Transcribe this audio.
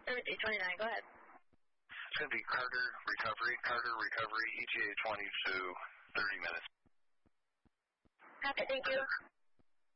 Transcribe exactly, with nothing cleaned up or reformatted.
seventy twenty-nine, go ahead. It's going to be Carter Recovery, Carter Recovery, E T A twenty to thirty minutes. Copy, thank you.